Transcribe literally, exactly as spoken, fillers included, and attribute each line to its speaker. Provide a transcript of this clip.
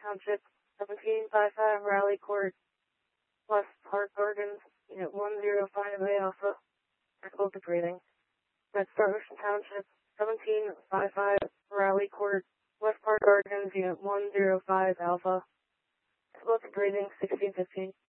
Speaker 1: Township, seventeen fifty-five Raleigh Court, West Park Gardens, Unit one oh five A Alpha, Echo degrading. Red Star Ocean Township, seventeen fifty-five Raleigh Court, West Park Gardens, Unit one oh five Alpha, Echo degrading, sixteen fifteen.